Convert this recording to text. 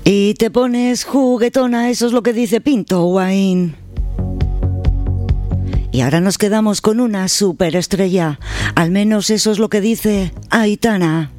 Y te pones juguetona, eso es lo que dice Pinto Wine. Y ahora nos quedamos con una superestrella, al menos eso es lo que dice Aitana.